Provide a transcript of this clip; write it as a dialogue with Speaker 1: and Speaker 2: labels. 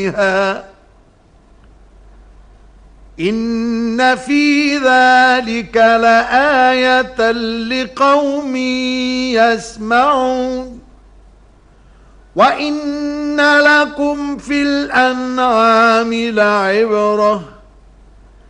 Speaker 1: إن في ذلك لآية لقوم يسمعون وإن لكم في الأنعام لعبرة